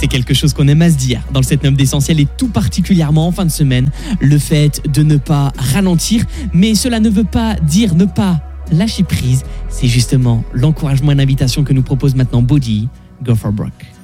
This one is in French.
C'est quelque chose qu'on aime à se dire dans le 7-9 d'Essentiel et tout particulièrement en fin de semaine. Le fait de ne pas ralentir, mais cela ne veut pas dire ne pas lâcher prise. C'est justement l'encouragement et l'invitation que nous propose maintenant Body, Go for Broke.